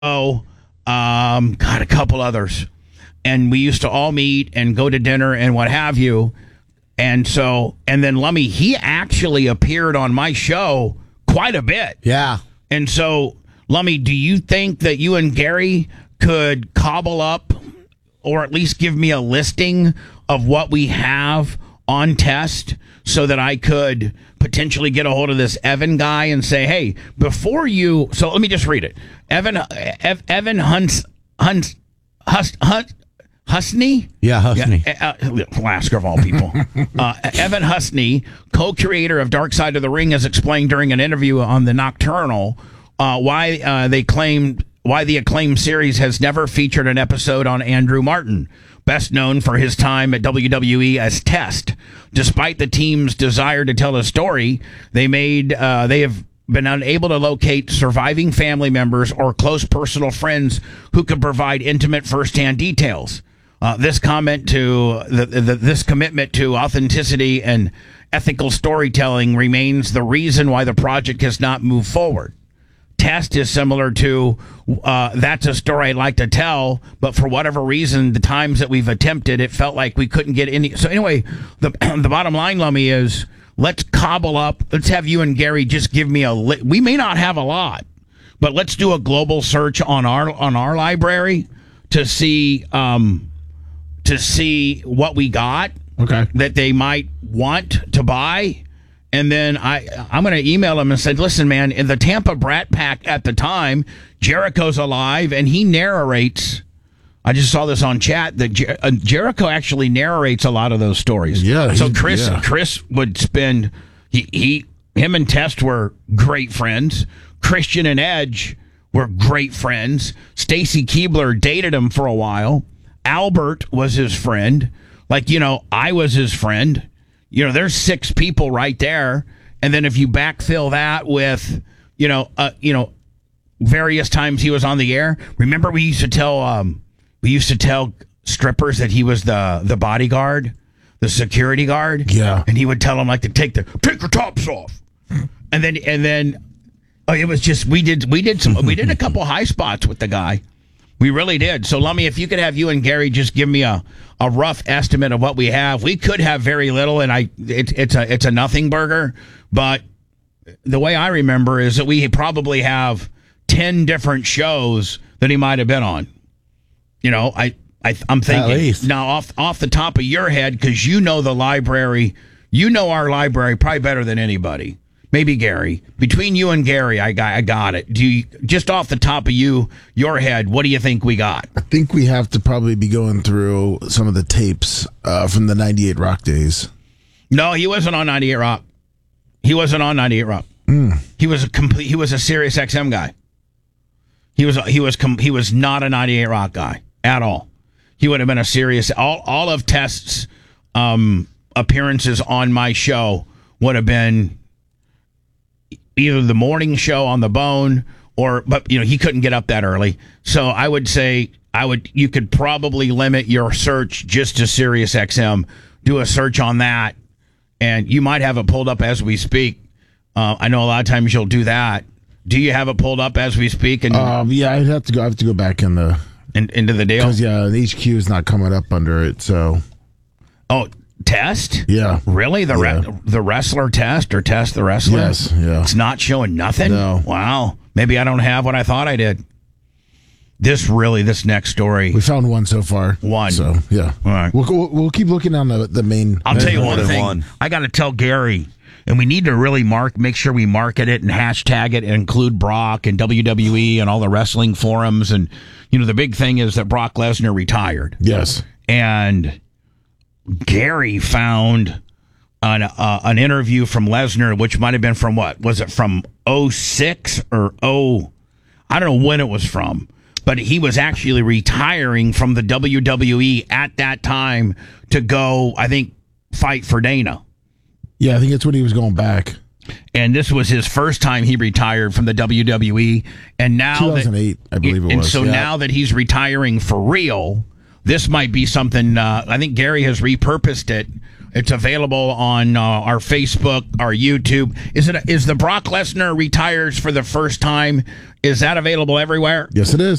got a couple others. And we used to all meet and go to dinner and what have you. And then Lummy, he actually appeared on my show quite a bit. Yeah. And so, Lummy, do you think that you and Gary could cobble up or at least give me a listing of what we have on test so that I could potentially get a hold of this Evan guy and say, hey, before you... So let me just read it. Evan Husney? Yeah, Husney. Lasker of all people. Evan Husney, co-creator of Dark Side of the Ring, has explained during an interview on the Nocturnal why the acclaimed series has never featured an episode on Andrew Martin, best known for his time at WWE as Test. Despite the team's desire to tell a story, they have been unable to locate surviving family members or close personal friends who could provide intimate firsthand details. This commitment to authenticity and ethical storytelling remains the reason why the project has not moved forward. Test is similar to that's a story I'd like to tell, but for whatever reason, the times that we've attempted, it felt like we couldn't get any. So anyway, the bottom line, Lummy, is let's cobble up. Let's have you and Gary just give me we may not have a lot, but let's do a global search on our library to see what we got. Okay. That they might want to buy. And then I'm going to email him and say, listen, man, in the Tampa Brat Pack at the time, Jericho's alive, and he narrates. I just saw this on chat that Jericho actually narrates a lot of those stories. Yeah. So Chris would spend. Him and Test were great friends. Christian and Edge were great friends. Stacy Keibler dated him for a while. Albert was his friend. I was his friend. There's 6 people right there. And then if you backfill that with, various times he was on the air. Remember we used to tell strippers that he was the bodyguard, the security guard. Yeah. And he would tell them to take your tops off. And then it was just we did a couple high spots with the guy. We really did. So, Lummy, if you could have you and Gary just give me a rough estimate of what we have. We could have very little, and it's a nothing burger. But the way I remember is that we probably have 10 different shows that he might have been on. I'm thinking now off the top of your head, because you know the library, our library probably better than anybody. Maybe Gary. Between you and Gary, I got it. Do you, just off the top of your head, what do you think we got? I think we have to probably be going through some of the tapes from the 98 Rock days. No, he wasn't on 98 Rock. He wasn't on 98 Rock. He was a Sirius XM guy. He was not a 98 Rock guy at all. He would have been a Sirius. All of Test's appearances on my show would have been either the morning show on the Bone but he couldn't get up that early. So I would say you could probably limit your search just to Sirius XM. Do a search on that, and you might have it pulled up as we speak. I know a lot of times you'll do that. Do you have it pulled up as we speak? And yeah, I have to go back into the deal. Because the HQ is not coming up under it. So Test? Yeah. Really? The wrestler Test or Test the wrestler? Yes, yeah. It's not showing nothing? No. Wow. Maybe I don't have what I thought I did. This next story. We found one so far. One. So, yeah. All right. We'll keep looking on the main. I'll tell you one thing. I got to tell Gary, and we need to really make sure we market it and hashtag it and include Brock and WWE and all the wrestling forums. And, the big thing is that Brock Lesnar retired. Yes. And Gary found an interview from Lesnar, which might have been from what? Was it from 06 or I don't know when it was from, but he was actually retiring from the WWE at that time to go, I think, fight for Dana. Yeah, I think that's when he was going back. And this was his first time he retired from the WWE. And now 2008, I believe it was. And so now that he's retiring for real, this might be something, I think Gary has repurposed it It's available on our Facebook, our YouTube. Is the Brock Lesnar retires for the first time? Is that available everywhere? Yes, it is.